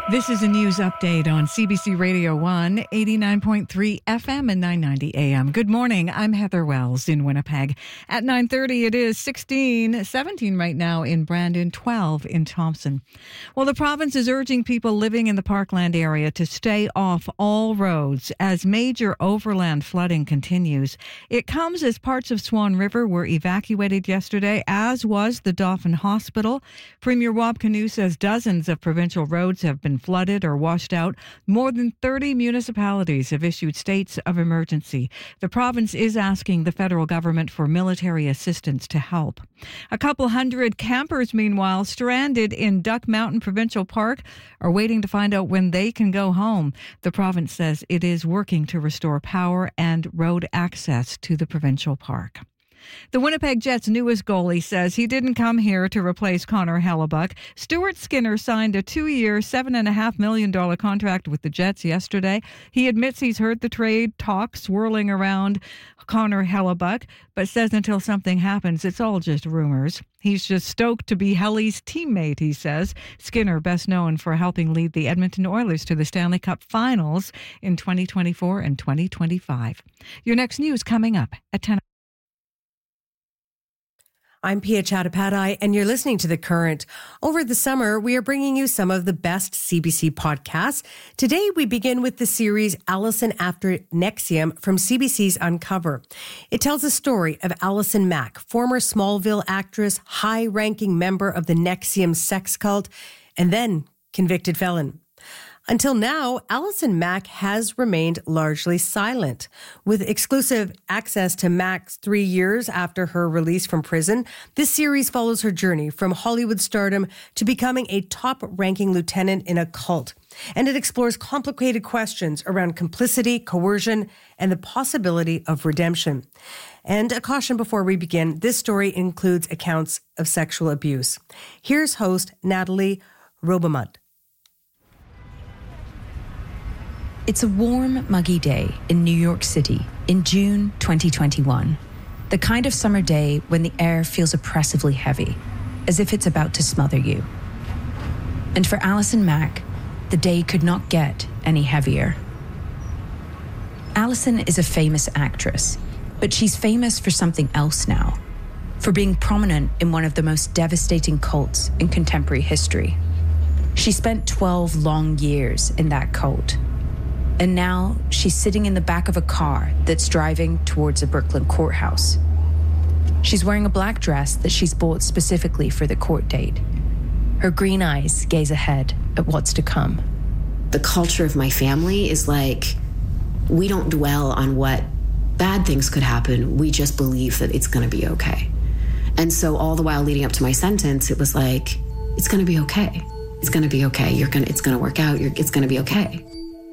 This is a news update on CBC Radio 1, 89.3 FM and 990 AM. Good morning. I'm Heather Wells in Winnipeg. At 9:30, it is 17 right now in Brandon, 12 in Thompson. Well, the province is urging people living in the Parkland area to stay off all roads as major overland flooding continues. It comes as parts of Swan River were evacuated yesterday, as was the Dauphin Hospital. Premier Rob Canoe says dozens of provincial roads have been flooded or washed out. More than 30 municipalities have issued states of emergency. The province is asking the federal government for military assistance to help. A couple hundred campers, meanwhile, stranded in Duck Mountain Provincial Park, are waiting to find out when they can go home. The province says it is working to restore power and road access to the provincial park. The Winnipeg Jets' newest goalie says he didn't come here to replace Connor Hellebuyck. Stuart Skinner signed a 2-year, $7.5 million contract with the Jets yesterday. He admits he's heard the trade talk swirling around Connor Hellebuyck, but says until something happens, it's all just rumors. He's just stoked to be Helly's teammate, he says. Skinner, best known for helping lead the Edmonton Oilers to the Stanley Cup Finals in 2024 and 2025. Your next news coming up at 10. I'm Pia Chattopadhyay, and you're listening to The Current. Over the summer, we are bringing you some of the best CBC podcasts. Today, we begin with the series Allison After NXIVM from CBC's Uncover. It tells the story of Allison Mack, former Smallville actress, high-ranking member of the NXIVM sex cult, and then convicted felon. Until now, Allison Mack has remained largely silent. With exclusive access to Mack's 3 years after her release from prison, this series follows her journey from Hollywood stardom to becoming a top-ranking lieutenant in a cult. And it explores complicated questions around complicity, coercion, and the possibility of redemption. And a caution before we begin, this story includes accounts of sexual abuse. Here's host Natalie Robomut. It's a warm, muggy day in New York City in June 2021. The kind of summer day when the air feels oppressively heavy, as if it's about to smother you. And for Allison Mack, the day could not get any heavier. Allison is a famous actress, but she's famous for something else now, for being prominent in one of the most devastating cults in contemporary history. She spent 12 long years in that cult. And now she's sitting in the back of a car that's driving towards a Brooklyn courthouse. She's wearing a black dress that she's bought specifically for the court date. Her green eyes gaze ahead at what's to come. The culture of my family is like, we don't dwell on what bad things could happen. We just believe that it's going to be okay. And so all the while leading up to my sentence, it was like, it's going to be okay. It's going to be okay. It's going to work out. It's going to be okay.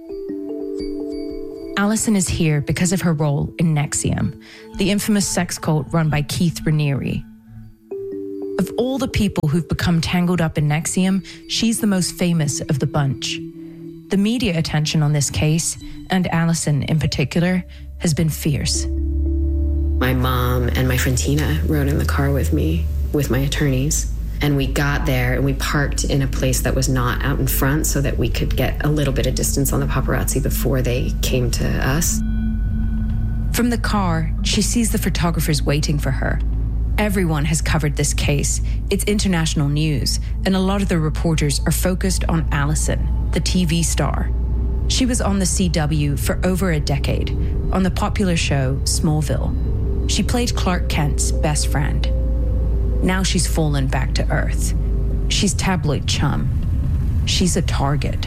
Allison is here because of her role in NXIVM, the infamous sex cult run by Keith Raniere. Of all the people who've become tangled up in NXIVM, she's the most famous of the bunch. The media attention on this case, and Allison in particular, has been fierce. My mom and my friend Tina rode in the car with me, with my attorneys. And we got there and we parked in a place that was not out in front so that we could get a little bit of distance on the paparazzi before they came to us. From the car, she sees the photographers waiting for her. Everyone has covered this case. It's international news, and a lot of the reporters are focused on Allison, the TV star. She was on the CW for over a decade, on the popular show Smallville. She played Clark Kent's best friend. Now she's fallen back to earth. She's tabloid chum. She's a target.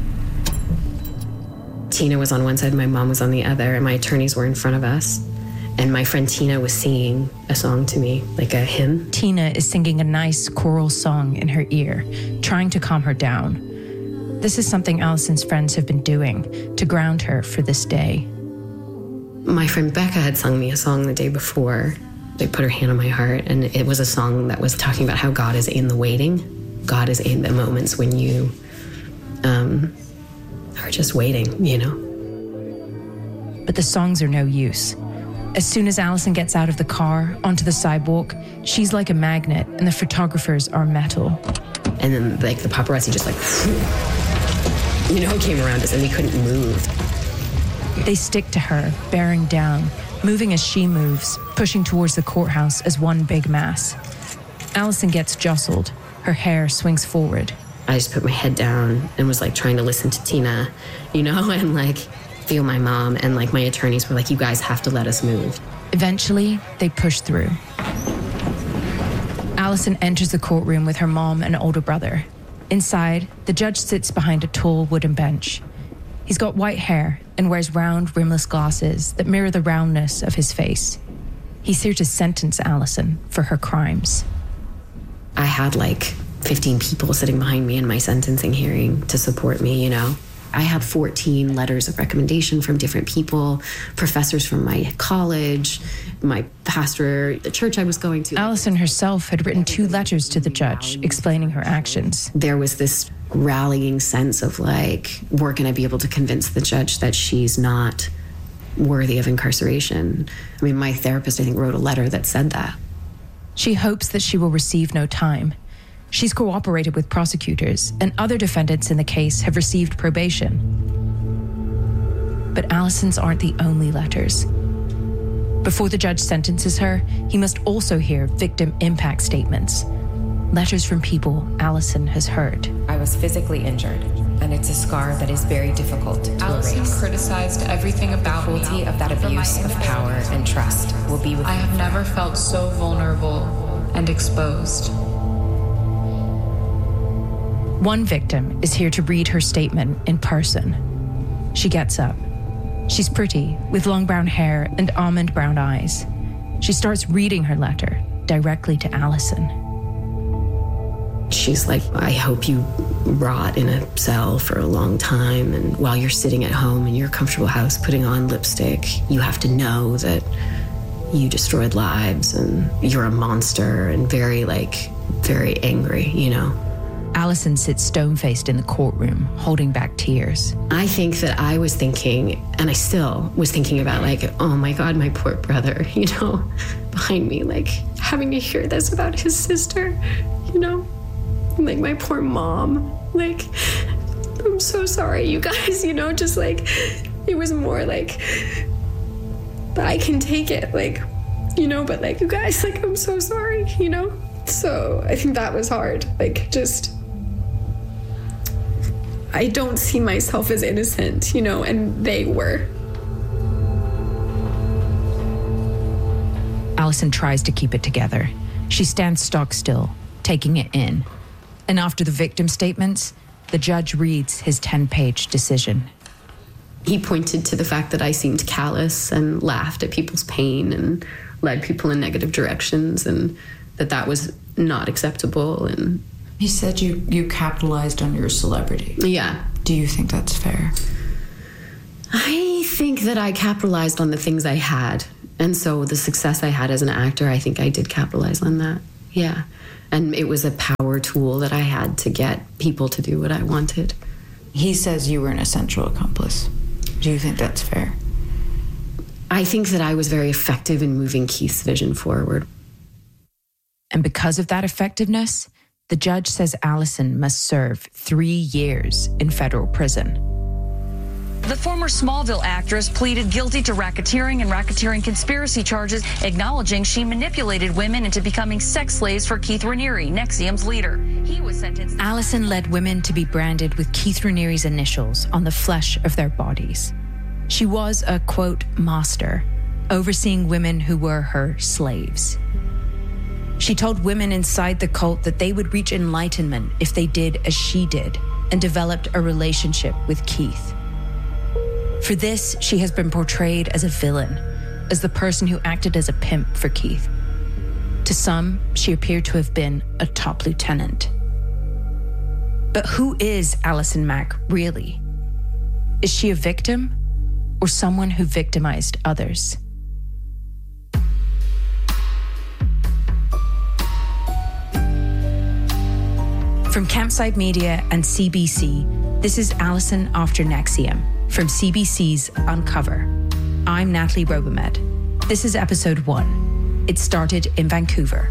Tina was on one side, my mom was on the other, and my attorneys were in front of us. And my friend Tina was singing a song to me, like a hymn. Tina is singing a nice choral song in her ear, trying to calm her down. This is something Allison's friends have been doing to ground her for this day. My friend Becca had sung me a song the day before. They put her hand on my heart, and it was a song that was talking about how God is in the waiting. God is in the moments when you are just waiting, you know. But the songs are no use. As soon as Allison gets out of the car, onto the sidewalk, she's like a magnet, and the photographers are metal. And then, like, the paparazzi just, like, came around us and we couldn't move. They stick to her, bearing down, moving as she moves, pushing towards the courthouse as one big mass. Alison gets jostled. Her hair swings forward. I just put my head down and was trying to listen to Tina, and feel my mom. And my attorneys were you guys have to let us move. Eventually, they push through. Alison enters the courtroom with her mom and older brother. Inside, the judge sits behind a tall wooden bench. He's got white hair and wears round, rimless glasses that mirror the roundness of his face. He's here to sentence Alison for her crimes. I had 15 people sitting behind me in my sentencing hearing to support me, I had 14 letters of recommendation from different people, professors from my college, my pastor, the church I was going to. Alison herself had written 2 letters to the judge explaining her actions. There was this rallying sense of we're going to be able to convince the judge that she's not worthy of incarceration. I mean, my therapist, I think, wrote a letter that said that. She hopes that she will receive no time. She's cooperated with prosecutors, and other defendants in the case have received probation. But Alison's aren't the only letters. Before the judge sentences her, he must also hear victim impact statements. Letters from people Alison has heard. I was physically injured, and it's a scar that is very difficult to Alison erase. Criticized everything about the cruelty of that abuse of power and trust will be with I you. have never felt so vulnerable and exposed. One victim is here to read her statement in person. She gets up. She's pretty, with long brown hair and almond brown eyes. She starts reading her letter directly to Alison. She's I hope you rot in a cell for a long time, and while you're sitting at home in your comfortable house putting on lipstick, you have to know that you destroyed lives and you're a monster, and very angry, Alison sits stone-faced in the courtroom, holding back tears. I think that I was thinking, and I still was thinking about oh my God, my poor brother, behind me, having to hear this about his sister, my poor mom, I'm so sorry, you guys, just it was more I can take it, but you guys, I'm so sorry, So I think that was hard, I don't see myself as innocent, and they were. Alison tries to keep it together. She stands stock still, taking it in. And after the victim statements, the judge reads his 10-page decision. He pointed to the fact that I seemed callous and laughed at people's pain and led people in negative directions, and that was not acceptable. And he said you capitalized on your celebrity. Yeah. Do you think that's fair? I think that I capitalized on the things I had. And so the success I had as an actor, I think I did capitalize on that. Yeah. And it was a power tool that I had to get people to do what I wanted. He says you were an essential accomplice. Do you think that's fair? I think that I was very effective in moving Keith's vision forward. And because of that effectiveness, the judge says Alison must serve 3 years in federal prison. The former Smallville actress pleaded guilty to racketeering and racketeering conspiracy charges, acknowledging she manipulated women into becoming sex slaves for Keith Raniere, NXIVM's leader. He was sentenced. Alison led women to be branded with Keith Raniere's initials on the flesh of their bodies. She was a, quote, master, overseeing women who were her slaves. She told women inside the cult that they would reach enlightenment if they did as she did, and developed a relationship with Keith. For this, she has been portrayed as a villain, as the person who acted as a pimp for Keith. To some, she appeared to have been a top lieutenant. But who is Alison Mack really? Is she a victim or someone who victimized others? From Campside Media and CBC, this is Alison After NXIVM from CBC's Uncover. I'm Natalie Robomed. This is episode 1. It started in Vancouver.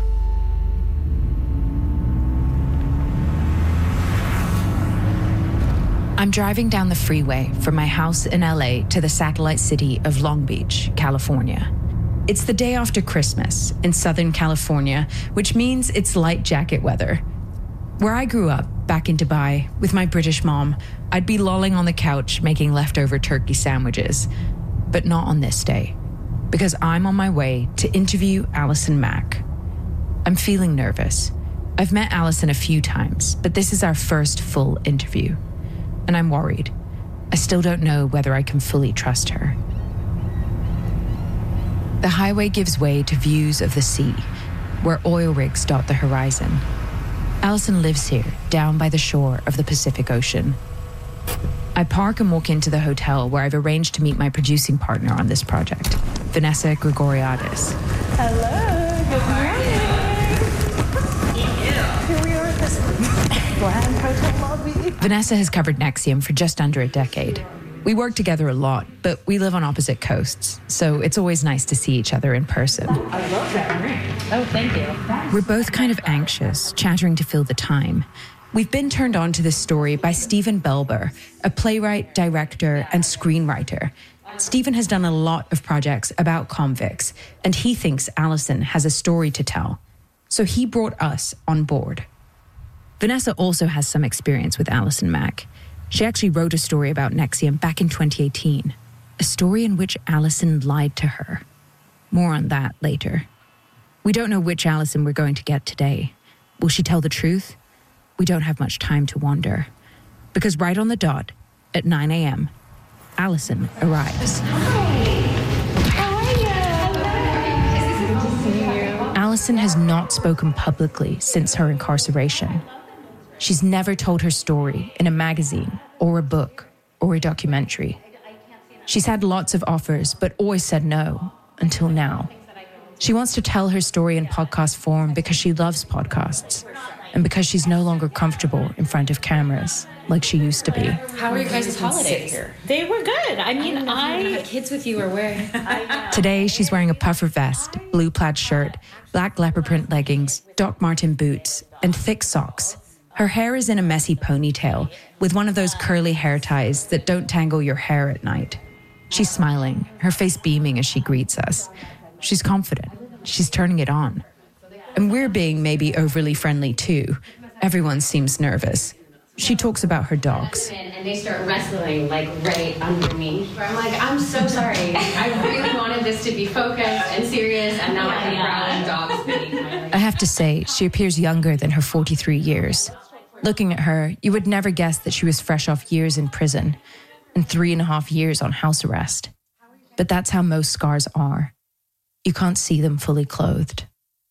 I'm driving down the freeway from my house in LA to the satellite city of Long Beach, California. It's the day after Christmas in Southern California, which means it's light jacket weather. Where I grew up, back in Dubai, with my British mom, I'd be lolling on the couch making leftover turkey sandwiches. But not on this day, because I'm on my way to interview Allison Mack. I'm feeling nervous. I've met Allison a few times, but this is our first full interview. And I'm worried. I still don't know whether I can fully trust her. The highway gives way to views of the sea, where oil rigs dot the horizon. Allison lives here, down by the shore of the Pacific Ocean. I park and walk into the hotel where I've arranged to meet my producing partner on this project, Vanessa Gregoriadis. Hello, good morning. Here we are at this grand hotel lobby. Vanessa has covered NXIVM for just under a decade. We work together a lot, but we live on opposite coasts, so it's always nice to see each other in person. I love that ring. Oh, thank you. We're both kind of anxious, chattering to fill the time. We've been turned on to this story by Stephen Belber, a playwright, director, and screenwriter. Stephen has done a lot of projects about convicts, and he thinks Allison has a story to tell. So he brought us on board. Vanessa also has some experience with Allison Mack. She actually wrote a story about NXIVM back in 2018, a story in which Allison lied to her. More on that later. We don't know which Allison we're going to get today. Will she tell the truth? We don't have much time to wonder. Because right on the dot, at 9 a.m., Allison arrives. How are you? Hello. Good to see you. Allison has not spoken publicly since her incarceration. She's never told her story in a magazine or a book or a documentary. She's had lots of offers, but always said no, until now. She wants to tell her story in podcast form because she loves podcasts and because she's no longer comfortable in front of cameras like she used to be. How were your guys' holidays? They were good. I mean, I had kids with you or where? Today, she's wearing a puffer vest, blue plaid shirt, black leopard print leggings, Doc Marten boots, and thick socks. Her hair is in a messy ponytail with one of those curly hair ties that don't tangle your hair at night. She's smiling, her face beaming as she greets us. She's confident. She's turning it on. And we're being maybe overly friendly too. Everyone seems nervous. She talks about her dogs. And they start wrestling like right underneath. I'm like, I'm so sorry. I really wanted this to be focused and serious, and now I have growling dogs beneath my. I have to say, she appears younger than her 43 years. Looking at her, you would never guess that she was fresh off years in prison and 3.5 years on house arrest. But that's how most scars are. You can't see them fully clothed.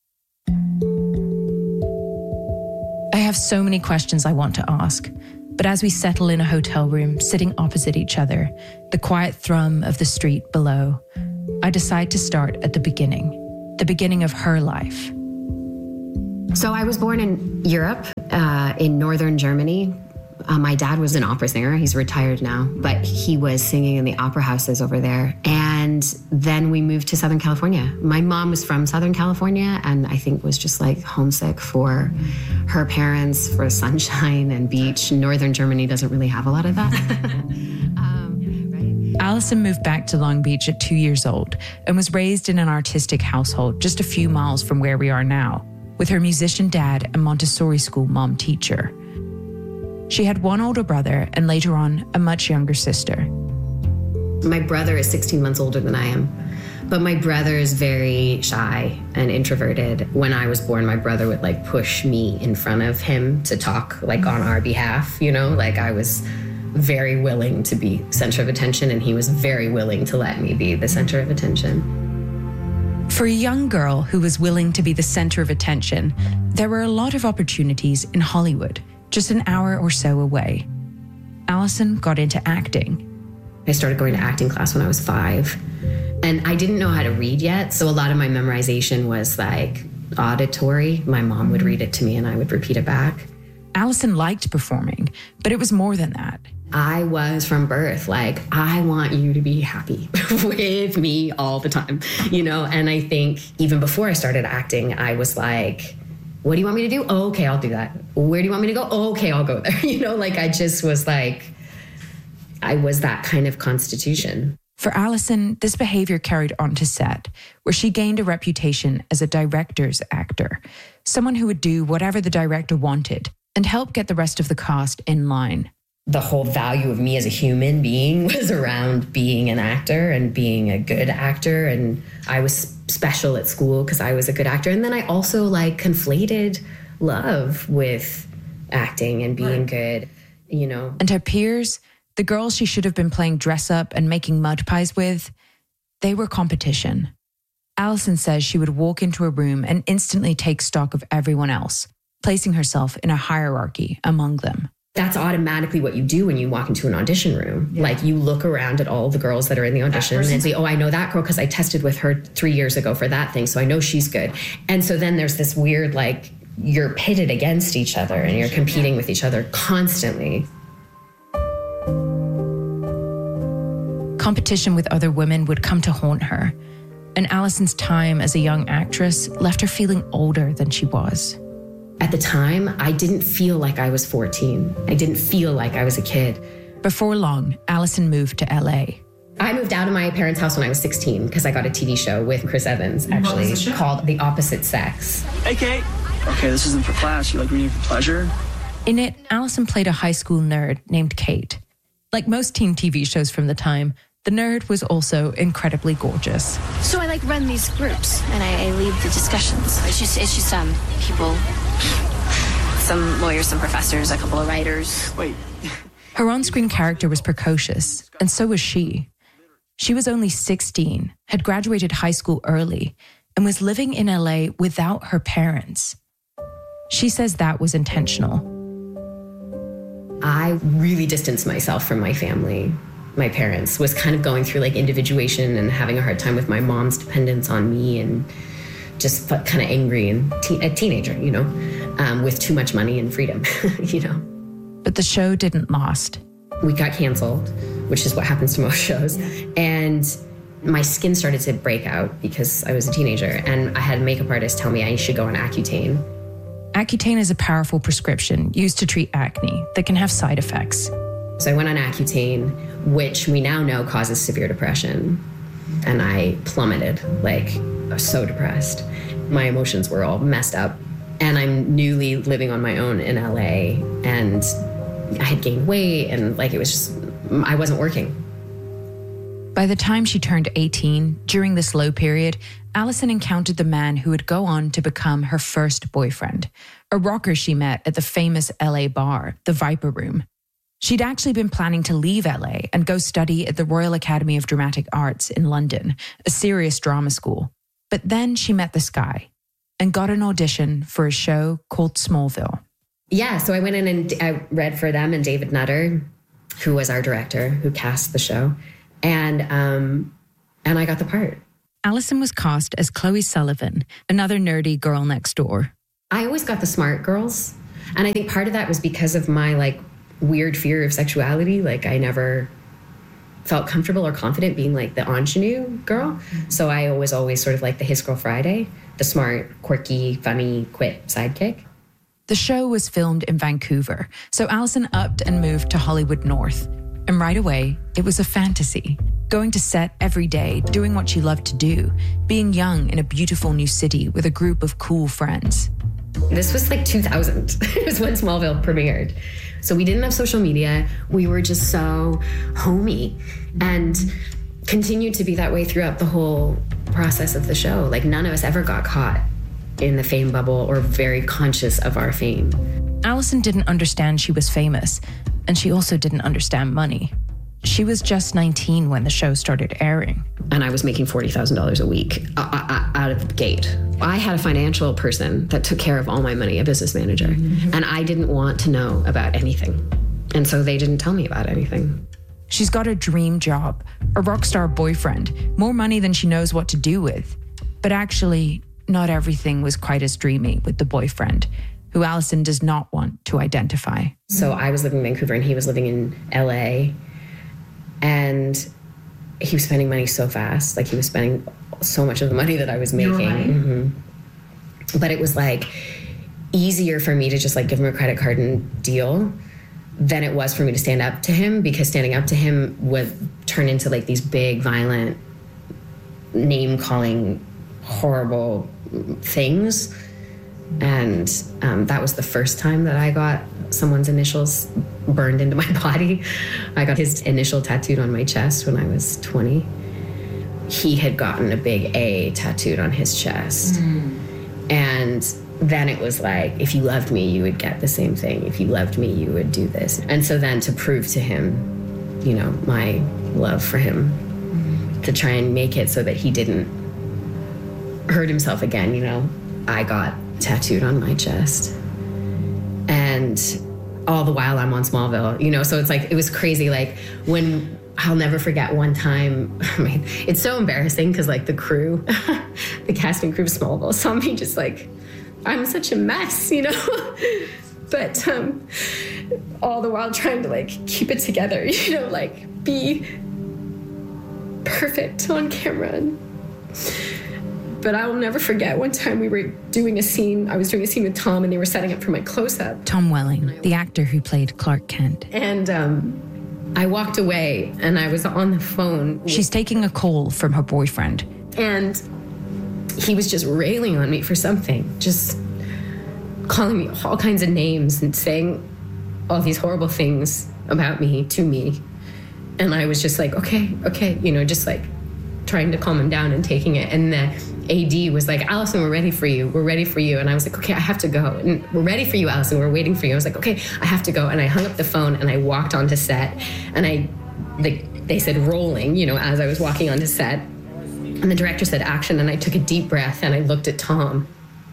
I have so many questions I want to ask, but as we settle in a hotel room, sitting opposite each other, the quiet thrum of the street below, I decide to start at the beginning of her life. So I was born in Europe, in northern Germany. My dad was an opera singer. He's retired now, but he was singing in the opera houses over there. And then we moved to Southern California. My mom was from Southern California and I think was just like homesick for her parents, for sunshine and beach. Northern Germany doesn't really have a lot of that. Right? Allison moved back to Long Beach at 2 years old and was raised in an artistic household just a few miles from where we are now, with her musician dad and Montessori school mom teacher. She had one older brother and later on a much younger sister. My brother is 16 months older than I am, but my brother is very shy and introverted. When I was born, my brother would like push me in front of him to talk like on our behalf, you know, like I was very willing to be center of attention and he was very willing to let me be the center of attention. For a young girl who was willing to be the center of attention, there were a lot of opportunities in Hollywood, just an hour or so away. Allison got into acting. I started going to acting class when I was 5, and I didn't know how to read yet, so a lot of my memorization was like auditory. My mom would read it to me and I would repeat it back. Allison liked performing, but it was more than that. I was from birth like, I want you to be happy with me all the time, you know? And I think even before I started acting, I was like, what do you want me to do? Oh, okay, I'll do that. Where do you want me to go? Oh, okay, I'll go there. You know, like I just was like, I was that kind of constitution. For Alison, this behavior carried on to set, where she gained a reputation as a director's actor, someone who would do whatever the director wanted and help get the rest of the cast in line. The whole value of me as a human being was around being an actor and being a good actor. And I was special at school because I was a good actor. And then I also conflated love with acting and being good, And her peers, the girls she should have been playing dress up and making mud pies with, they were competition. Alison says she would walk into a room and instantly take stock of everyone else, placing herself in a hierarchy among them. That's automatically what you do when you walk into an audition room. Yeah. You look around at all the girls that are in the audition and say, oh, I know that girl because I tested with her 3 years ago for that thing, so I know she's good. And so then there's this weird, you're pitted against each other and you're competing with each other constantly. Competition with other women would come to haunt her, and Alison's time as a young actress left her feeling older than she was. At the time, I didn't feel like I was 14. I didn't feel like I was a kid. Before long, Alison moved to LA. I moved out of my parents' house when I was 16 because I got a TV show with Chris Evans, actually, called The Opposite Sex. Hey, Kate. Okay, this isn't for class. You like reading for pleasure? In it, Alison played a high school nerd named Kate. Like most teen TV shows from the time, the nerd was also incredibly gorgeous. So I run these groups and I lead the discussions. It's just people, some lawyers, some professors, a couple of writers. Wait. Her on-screen character was precocious, and so was she. She was only 16, had graduated high school early, and was living in LA without her parents. She says that was intentional. I really distanced myself from my family. My parents was kind of going through individuation and having a hard time with my mom's dependence on me and just felt kind of angry and a teenager, with too much money and freedom, But the show didn't last. We got canceled, which is what happens to most shows. And my skin started to break out because I was a teenager, and I had a makeup artist tell me I should go on Accutane. Accutane is a powerful prescription used to treat acne that can have side effects. So I went on Accutane, which we now know causes severe depression. And I plummeted, I was so depressed. My emotions were all messed up. And I'm newly living on my own in LA. And I had gained weight and it was just, I wasn't working. By the time she turned 18, during this low period, Alison encountered the man who would go on to become her first boyfriend, a rocker she met at the famous LA bar, the Viper Room. She'd actually been planning to leave LA and go study at the Royal Academy of Dramatic Arts in London, a serious drama school. But then she met this guy and got an audition for a show called Smallville. Yeah, so I went in and I read for them and David Nutter, who was our director, who cast the show, and I got the part. Alison was cast as Chloe Sullivan, another nerdy girl next door. I always got the smart girls, and I think part of that was because of my weird fear of sexuality. I never felt comfortable or confident being the ingenue girl. Mm-hmm. So I was always sort of the His Girl Friday, the smart, quirky, funny, quit sidekick. The show was filmed in Vancouver, so Alison upped and moved to Hollywood North. And right away, it was a fantasy. Going to set every day, doing what she loved to do, being young in a beautiful new city with a group of cool friends. This was 2000. It was when Smallville premiered. So we didn't have social media. We were just so homey and continued to be that way throughout the whole process of the show. None of us ever got caught in the fame bubble or very conscious of our fame. Alison didn't understand she was famous, and she also didn't understand money. She was just 19 when the show started airing. And I was making $40,000 a week out of the gate. I had a financial person that took care of all my money, a business manager. Mm-hmm. And I didn't want to know about anything. And so they didn't tell me about anything. She's got a dream job, a rock star boyfriend, more money than she knows what to do with. But actually, not everything was quite as dreamy with the boyfriend, who Alison does not want to identify. So I was living in Vancouver and he was living in LA. And he was spending money so fast. He was spending so much of the money that I was making. Mm-hmm. But it was easier for me to just give him a credit card and deal than it was for me to stand up to him, because standing up to him would turn into like these big, violent, name-calling, horrible things. And that was the first time that I got someone's initials burned into my body. I got his initial tattooed on my chest when I was 20. He had gotten a big A tattooed on his chest. And then it was like, if you loved me, you would get the same thing. If you loved me, you would do this. And so then to prove to him, you know, my love for him, to try and make it so that he didn't hurt himself again, you know, I got tattooed on my chest. And all the while I'm on Smallville, you know, so it's like, it was crazy. Like when, I'll never forget one time, I mean, it's so embarrassing because like the crew, the casting crew of Smallville saw me just like, I'm such a mess, you know, but all the while trying to like keep it together, you know, like be perfect on camera. But I will never forget one time we were doing a scene, I was doing a scene with Tom and they were setting up for my close-up. Tom Welling, the actor who played Clark Kent. And I walked away and I was on the phone. She's taking a call from her boyfriend. And he was just railing on me for something, just calling me all kinds of names and saying all these horrible things about me to me. And I was just like, okay, you know, just like trying to calm him down and taking it. And the AD was like, Allison, we're ready for you. And I was like, okay, I have to go. And we're ready for you, Allison. We're waiting for you. I was like, okay, I have to go. And I hung up the phone and I walked onto set. And they said rolling, you know, as I was walking onto set. And the director said action. And I took a deep breath and I looked at Tom.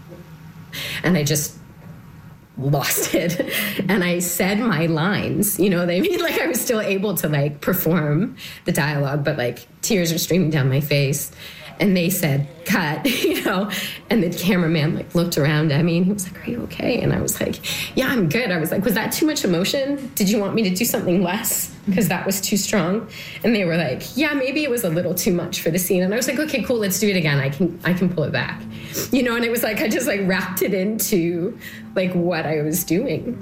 And I just lost it. And I said my lines, you know what I mean? Like I was still able to like perform the dialogue, but like tears are streaming down my face. And they said, cut, you know, and the cameraman like looked around at me and he was like, are you okay? And I was like, yeah, I'm good. I was like, was that too much emotion? Did you want me to do something less? Because that was too strong. And they were like, yeah, maybe it was a little too much for the scene. And I was like, okay, cool, let's do it again. I can pull it back. You know, and it was like, I just like wrapped it into like what I was doing.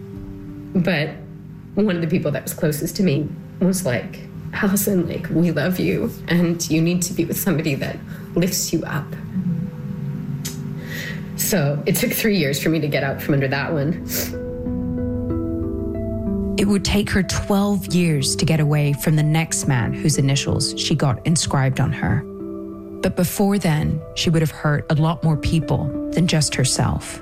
But one of the people that was closest to me was like, Allison, like, we love you and you need to be with somebody that lifts you up. So it took 3 years for me to get out from under that one. It would take her 12 years to get away from the next man whose initials she got inscribed on her. But before then, she would have hurt a lot more people than just herself.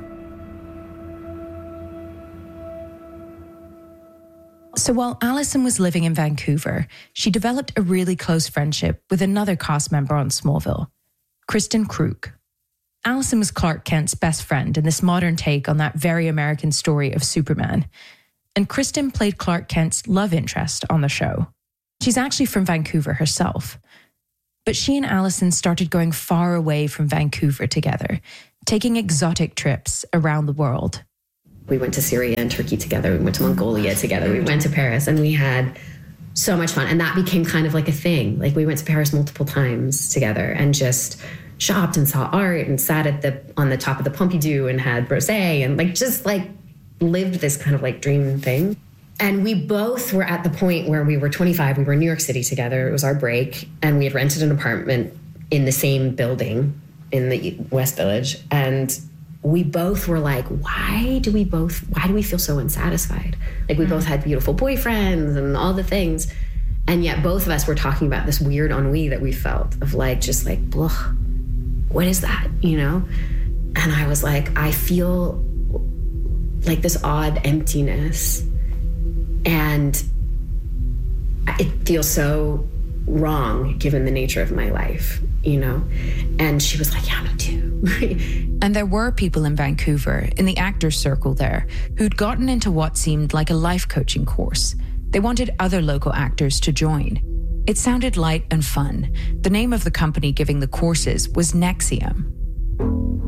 So while Allison was living in Vancouver, she developed a really close friendship with another cast member on Smallville, Kristen Kruk. Allison was Clark Kent's best friend in this modern take on that very American story of Superman. And Kristen played Clark Kent's love interest on the show. She's actually from Vancouver herself. But she and Allison started going far away from Vancouver together, taking exotic trips around the world. We went to Syria and Turkey together. We went to Mongolia together. We went to Paris and we had so much fun. And that became kind of like a thing. Like we went to Paris multiple times together and just shopped and saw art and sat on the top of the Pompidou and had rosé and like just like lived this kind of like dream thing. And we both were at the point where we were 25. We were in New York City together. It was our break. And we had rented an apartment in the same building in the West Village. And we both were like, why do we feel so unsatisfied? Like we both had beautiful boyfriends and all the things. And yet both of us were talking about this weird ennui that we felt of like, just like, blah, what is that, you know? And I was like, I feel like this odd emptiness. And it feels so wrong given the nature of my life, you know? And she was like, yeah, me too. And there were people in Vancouver, in the actors' circle there, who'd gotten into what seemed like a life coaching course. They wanted other local actors to join. It sounded light and fun. The name of the company giving the courses was NXIVM.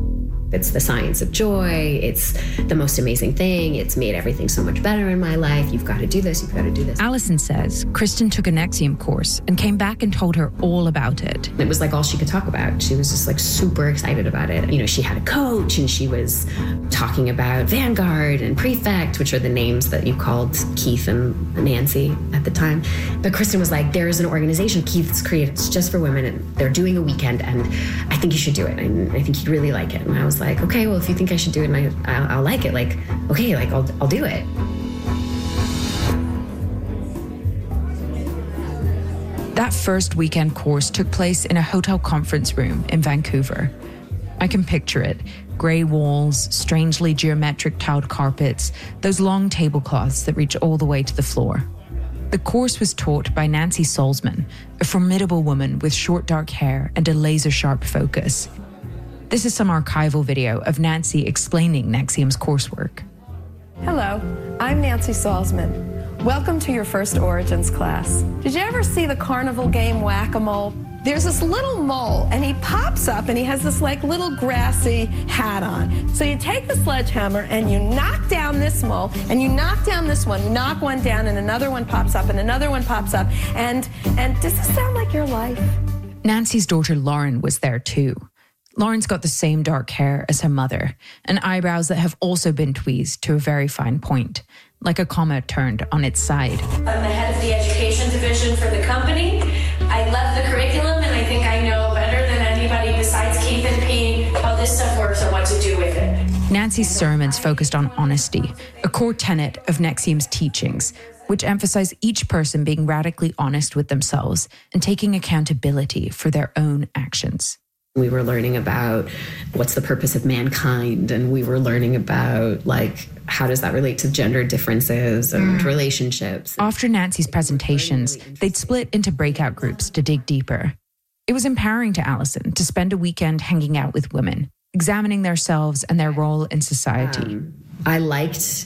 It's the science of joy. It's the most amazing thing. It's made everything so much better in my life. You've got to do this. You've got to do this. Alison says Kristen took a NXIVM course and came back and told her all about it. It was like all she could talk about. She was just like super excited about it. You know, she had a coach and she was talking about Vanguard and Prefect, which are the names that you called Keith and Nancy at the time. But Kristen was like, there's an organization Keith's created. It's just for women and they're doing a weekend and I think you should do it. And I think you'd really like it. And I was like, okay, well, if you think I should do it and I'll like it, like, okay, like I'll do it. That first weekend course took place in a hotel conference room in Vancouver. I can picture it. Grey walls, strangely geometric tiled carpets, those long tablecloths that reach all the way to the floor. The course was taught by Nancy Salzman, a formidable woman with short dark hair and a laser-sharp focus. This is some archival video of Nancy explaining NXIVM's coursework. Hello, I'm Nancy Salzman. Welcome to your first Origins class. Did you ever see the carnival game Whack-A-Mole? There's this little mole, and he pops up, and he has this like little grassy hat on. So you take the sledgehammer, and you knock down this mole, and you knock down this one, you knock one down, and another one pops up, and another one pops up. And does this sound like your life? Nancy's daughter Lauren was there too. Lauren's got the same dark hair as her mother, and eyebrows that have also been tweezed to a very fine point, like a comma turned on its side. I'm the head of the education division for the company. I love the curriculum, and I think I know better than anybody besides Keith and Pete how this stuff works and what to do with it. Nancy's sermons focused on honesty, a core tenet of NXIVM's teachings, which emphasize each person being radically honest with themselves and taking accountability for their own actions. We were learning about what's the purpose of mankind, and we were learning about, like, how does that relate to gender differences and relationships. After Nancy's presentations, they'd split into breakout groups to dig deeper. It was empowering to Alison to spend a weekend hanging out with women, examining themselves and their role in society. I liked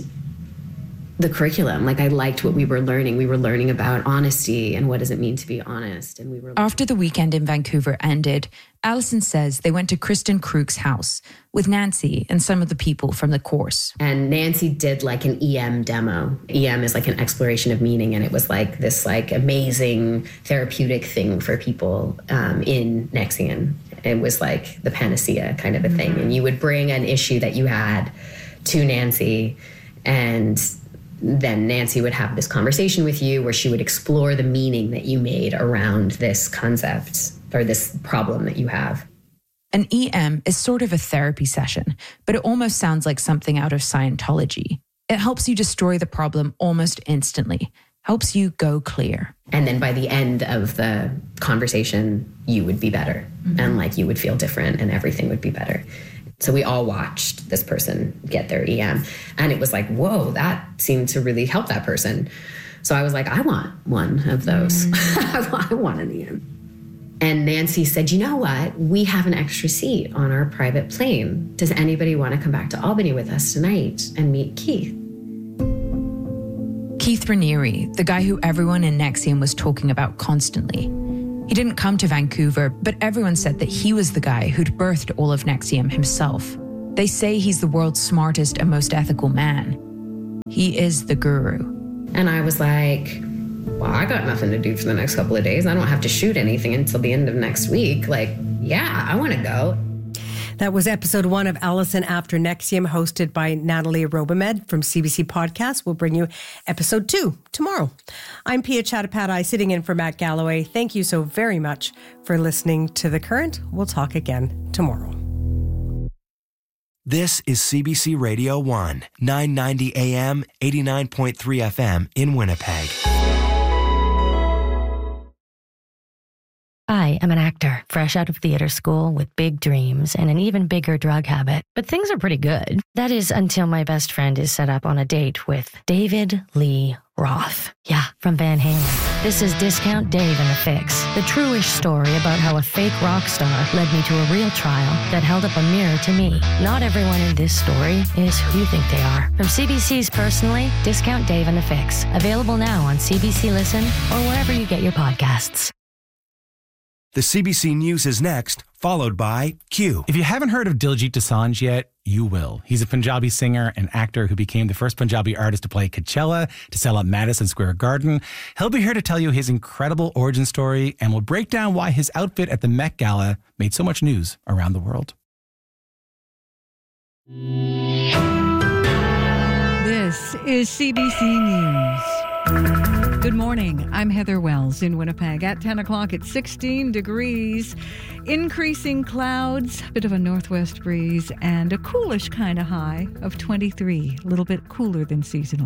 the curriculum. Like, I liked what we were learning. We were learning about honesty and what does it mean to be honest. And we were. After the weekend in Vancouver ended, Alison says they went to Kristen Krug's house with Nancy and some of the people from the course. And Nancy did like an EM demo. EM is like an exploration of meaning. And it was like this like amazing therapeutic thing for people in NXIVM. It was like the panacea kind of a thing. And you would bring an issue that you had to Nancy, and then Nancy would have this conversation with you where she would explore the meaning that you made around this concept or this problem that you have. An EM is sort of a therapy session, but it almost sounds like something out of Scientology. It helps you destroy the problem almost instantly, helps you go clear. And then by the end of the conversation, you would be better and like you would feel different and everything would be better. So we all watched this person get their EM, and it was like, whoa, that seemed to really help that person. So I was like, I want one of those. I want an EM. And Nancy said, you know what? We have an extra seat on our private plane. Does anybody want to come back to Albany with us tonight and meet Keith? Keith Raniere, the guy who everyone in NXIVM was talking about constantly. He didn't come to Vancouver, but everyone said that he was the guy who'd birthed all of NXIVM himself. They say he's the world's smartest and most ethical man. He is the guru. And I was like, well, I got nothing to do for the next couple of days. I don't have to shoot anything until the end of next week. Like, yeah, I want to go. That was episode 1 of Alison After NXIVM, hosted by Natalie Robomed from CBC Podcast. We'll bring you episode 2 tomorrow. I'm Pia Chattopadhyay, sitting in for Matt Galloway. Thank you so very much for listening to The Current. We'll talk again tomorrow. This is CBC Radio 1, 990 AM, 89.3 FM in Winnipeg. I am an actor, fresh out of theater school with big dreams and an even bigger drug habit. But things are pretty good. That is until my best friend is set up on a date with David Lee Roth. Yeah, from Van Halen. This is Discount Dave and the Fix, the true-ish story about how a fake rock star led me to a real trial that held up a mirror to me. Not everyone in this story is who you think they are. From CBC's Personally, Discount Dave and the Fix. Available now on CBC Listen or wherever you get your podcasts. The CBC News is next, followed by Q. If you haven't heard of Diljit Dosanjh yet, you will. He's a Punjabi singer and actor who became the first Punjabi artist to play Coachella, to sell out Madison Square Garden. He'll be here to tell you his incredible origin story, and we'll break down why his outfit at the Met Gala made so much news around the world. This is CBC News. Good morning. I'm Heather Wells in Winnipeg. At 10 o'clock, it's 16 degrees, increasing clouds, a bit of a northwest breeze, and a coolish kind of high of 23, a little bit cooler than seasonal.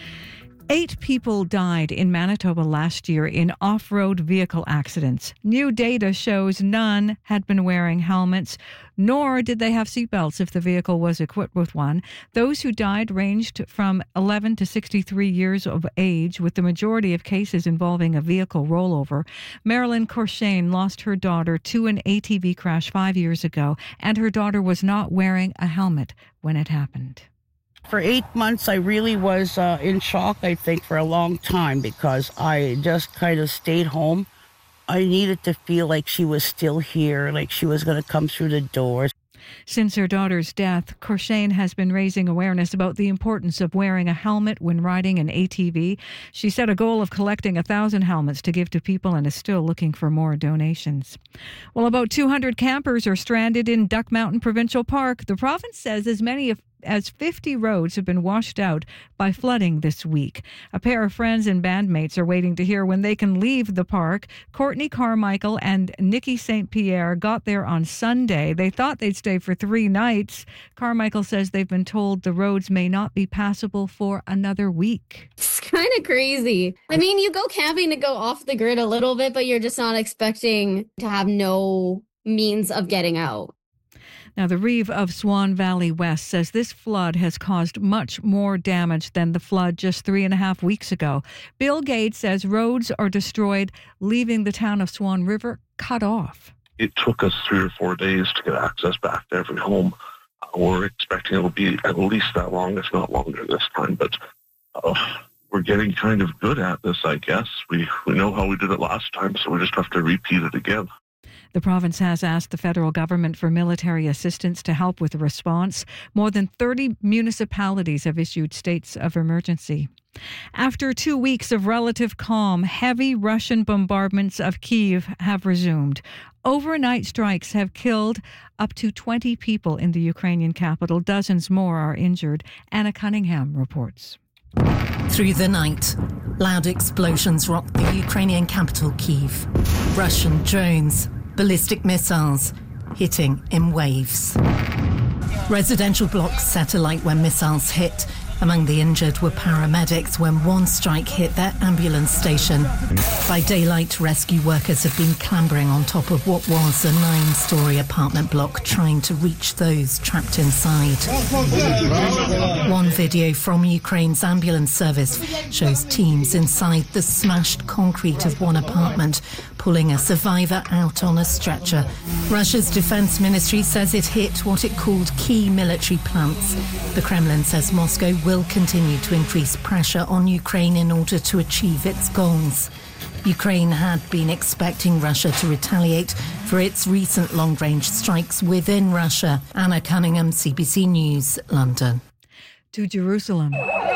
8 people died in Manitoba last year in off-road vehicle accidents. New data shows none had been wearing helmets, nor did they have seatbelts if the vehicle was equipped with one. Those who died ranged from 11 to 63 years of age, with the majority of cases involving a vehicle rollover. Marilyn Corshane lost her daughter to an ATV crash 5 years ago, and her daughter was not wearing a helmet when it happened. For 8 months, I really was in shock, I think, for a long time because I just kind of stayed home. I needed to feel like she was still here, like she was going to come through the doors. Since her daughter's death, Corshane has been raising awareness about the importance of wearing a helmet when riding an ATV. She set a goal of collecting 1,000 helmets to give to people and is still looking for more donations. Well, about 200 campers are stranded in Duck Mountain Provincial Park. The province says as many as 50 roads have been washed out by flooding this week. A pair of friends and bandmates are waiting to hear when they can leave the park. Courtney Carmichael and Nikki St. Pierre got there on Sunday. They thought they'd stay for 3 nights. Carmichael says they've been told the roads may not be passable for another week. It's kind of crazy. I mean, you go camping to go off the grid a little bit, but you're just not expecting to have no means of getting out. Now, the Reeve of Swan Valley West says this flood has caused much more damage than the flood just 3.5 weeks ago. Bill Gates says roads are destroyed, leaving the town of Swan River cut off. It took us 3 or 4 days to get access back to every home. We're expecting it'll be at least that long, if not longer this time. But we're getting kind of good at this, I guess. We know how we did it last time, so we just have to repeat it again. The province has asked the federal government for military assistance to help with the response. More than 30 municipalities have issued states of emergency. After 2 weeks of relative calm, heavy Russian bombardments of Kyiv have resumed. Overnight strikes have killed up to 20 people in the Ukrainian capital. Dozens more are injured. Anna Cunningham reports. Through the night, loud explosions rocked the Ukrainian capital, Kyiv. Russian drones, ballistic missiles hitting in waves. Residential blocks set alight when missiles hit. Among the injured were paramedics when one strike hit their ambulance station. By daylight, rescue workers have been clambering on top of what was a 9-story apartment block, trying to reach those trapped inside. One video from Ukraine's ambulance service shows teams inside the smashed concrete of one apartment, pulling a survivor out on a stretcher. Russia's defense ministry says it hit what it called key military plants. The Kremlin says Moscow will continue to increase pressure on Ukraine in order to achieve its goals. Ukraine had been expecting Russia to retaliate for its recent long-range strikes within Russia. Anna Cunningham, CBC News, London. To Jerusalem.